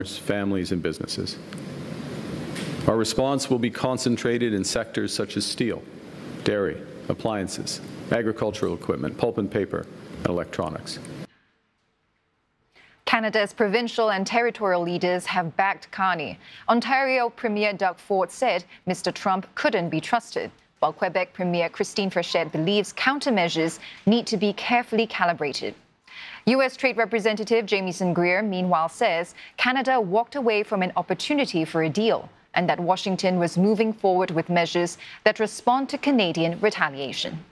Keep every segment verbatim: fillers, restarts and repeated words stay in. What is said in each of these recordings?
families and businesses. Our response will be concentrated in sectors such as steel, dairy, appliances, agricultural equipment, pulp and paper, and electronics. Canada's provincial and territorial leaders have backed Carney. Ontario Premier Doug Ford said Mister Trump couldn't be trusted, while Quebec Premier Christine Frechette believes countermeasures need to be carefully calibrated. U S Trade Representative Jamieson Greer, meanwhile, says Canada walked away from an opportunity for a deal and that Washington was moving forward with measures that respond to Canadian retaliation.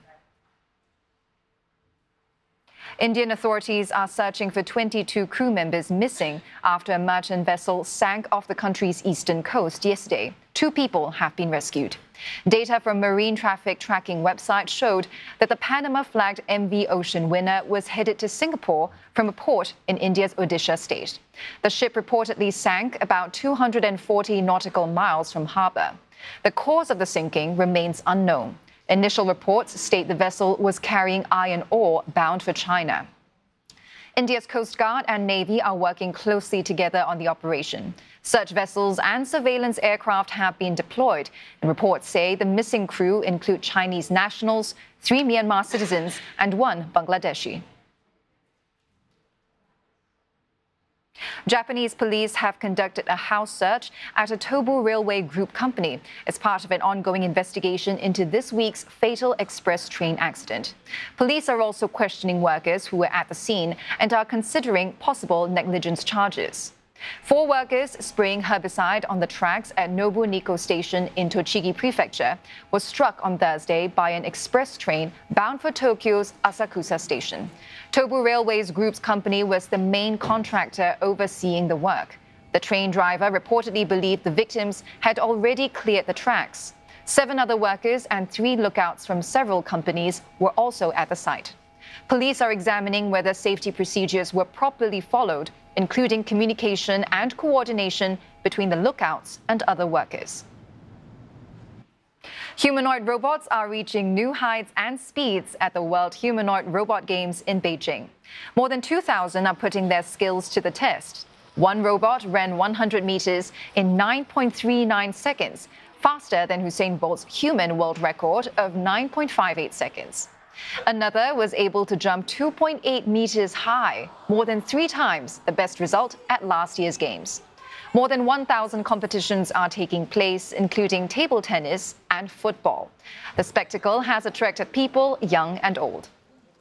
Indian authorities are searching for twenty-two crew members missing after a merchant vessel sank off the country's eastern coast yesterday. Two people have been rescued. Data from marine traffic tracking website showed that the Panama-flagged M V Ocean Winner was headed to Singapore from a port in India's Odisha state. The ship reportedly sank about two hundred forty nautical miles from harbour. The cause of the sinking remains unknown. Initial reports state the vessel was carrying iron ore bound for China. India's Coast Guard and Navy are working closely together on the operation. Search vessels and surveillance aircraft have been deployed, and reports say the missing crew include Chinese nationals, three Myanmar citizens, and one Bangladeshi. Japanese police have conducted a house search at a Tobu Railway Group company as part of an ongoing investigation into this week's fatal express train accident. Police are also questioning workers who were at the scene and are considering possible negligence charges. Four workers spraying herbicide on the tracks at Nobu Nikko Station in Tochigi Prefecture was struck on Thursday by an express train bound for Tokyo's Asakusa Station. Tobu Railways Group's company was the main contractor overseeing the work. The train driver reportedly believed the victims had already cleared the tracks. Seven other workers and three lookouts from several companies were also at the site. Police are examining whether safety procedures were properly followed, including communication and coordination between the lookouts and other workers. Humanoid robots are reaching new heights and speeds at the World Humanoid Robot Games in Beijing. More than two thousand are putting their skills to the test. One robot ran one hundred meters in nine point three nine seconds, faster than Usain Bolt's human world record of nine point five eight seconds. Another was able to jump two point eight meters high, more than three times the best result at last year's games. More than one thousand competitions are taking place, including table tennis and football. The spectacle has attracted people young and old.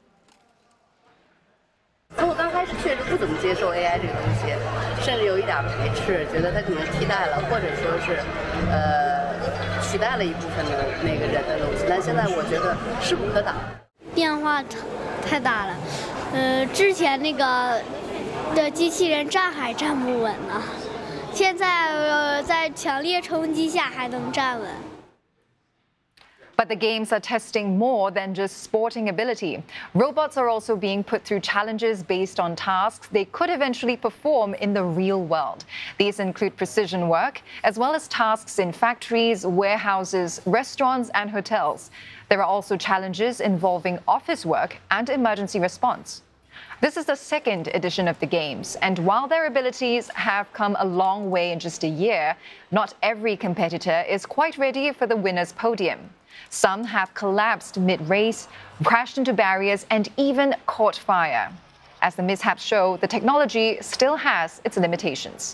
我刚开始确实不怎么接受 A I 这个东西，甚至有一点排斥，觉得它可能替代了，或者说是，呃，取代了一部分的那个人的东西。但现在我觉得势不可挡。 变化太大了，呃，之前那个的机器人站还站不稳呢，现在呃在强烈冲击下还能站稳。 But the games are testing more than just sporting ability. Robots are also being put through challenges based on tasks they could eventually perform in the real world. These include precision work, as well as tasks in factories, warehouses, restaurants, and hotels. There are also challenges involving office work and emergency response. This is the second edition of the Games, and while their abilities have come a long way in just a year, not every competitor is quite ready for the winner's podium. Some have collapsed mid-race, crashed into barriers, and even caught fire. As the mishaps show, the technology still has its limitations.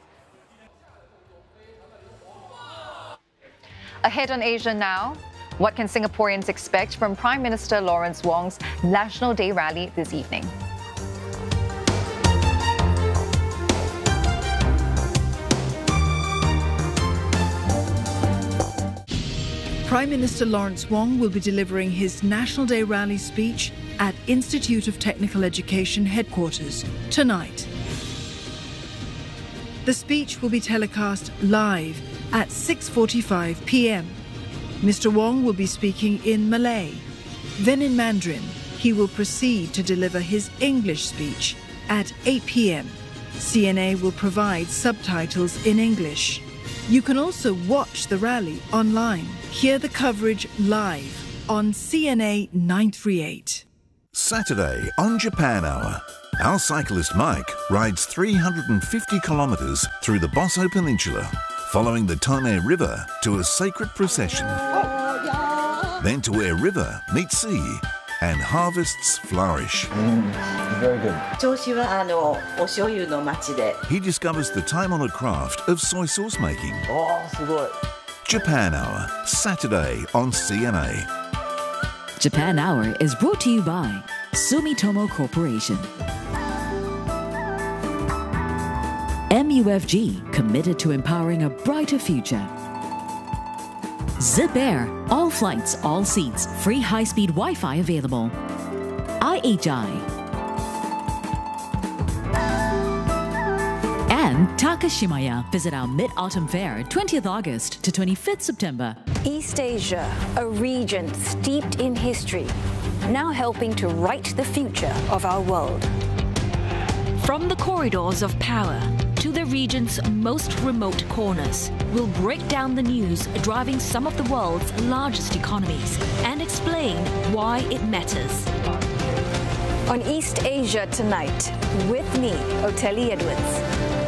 Ahead on Asia Now, what can Singaporeans expect from Prime Minister Lawrence Wong's National Day rally this evening? Prime Minister Lawrence Wong will be delivering his National Day rally speech at Institute of Technical Education headquarters tonight. The speech will be telecast live at six forty-five p m Mister Wong will be speaking in Malay. Then in Mandarin, he will proceed to deliver his English speech at eight p m C N A will provide subtitles in English. You can also watch the rally online. Hear the coverage live on C N A nine thirty-eight. Saturday on Japan Hour. Our cyclist Mike rides three hundred fifty kilometres through the Bosso Peninsula, following the Tome River to a sacred procession. Then to where river meets sea and harvests flourish. Mm, very good. He discovers the time-honoured craft of soy sauce making. Oh, すごい. Japan Hour, Saturday on C N A. Japan Hour is brought to you by Sumitomo Corporation. M U F G, committed to empowering a brighter future. Zip Air, all flights, all seats, free high-speed Wi-Fi available. I H I. And Takashimaya. Visit our Mid-Autumn Fair, twentieth August to twenty-fifth September. East Asia, a region steeped in history, now helping to write the future of our world. From the corridors of power to the region's most remote corners, we'll break down the news driving some of the world's largest economies and explain why it matters. On East Asia Tonight, with me, Oteli Edwards.